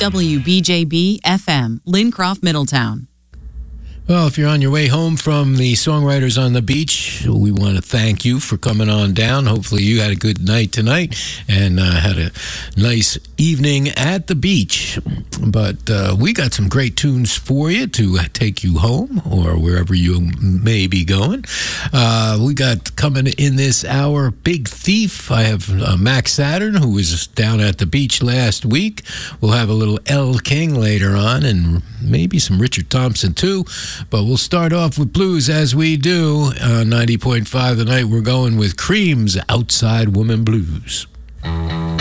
WBJB FM, Lincroft, Middletown. Well, if you're on your way home from the Songwriters on the Beach, we want to thank you for coming on down. Hopefully you had a good night tonight and had a nice evening at the beach. But we got some great tunes for you to take you home or wherever you may be going. We got coming in this hour, Big Thief. I have Max Saturn, who was down at the beach last week. We'll have a little Elle King later on and maybe some Richard Thompson too. But we'll start off with blues as we do. 90.5 tonight, we're going with Cream's Outside Woman Blues.